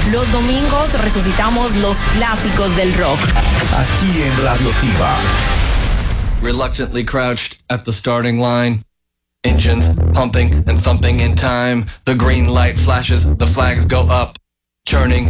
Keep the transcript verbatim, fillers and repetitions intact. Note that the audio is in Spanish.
Los domingos resucitamos los clásicos del rock. Aquí en Radioactiva. Reluctantly crouched at the starting line. Engines pumping and thumping in time. The green light flashes, the flags go up. Churning